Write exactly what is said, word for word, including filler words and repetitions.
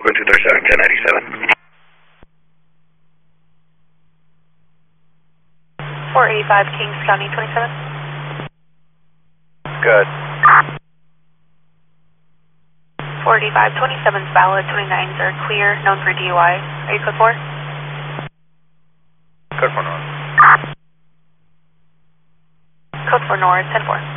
Oakland two thirty-seven, ten ninety-seven. four eighty-five, Kings County twenty-seven. Good. four eighty-five, twenty-seven's valid, twenty-nines are clear, known for D U I. Are you code four? Code four North. Code four North, ten four.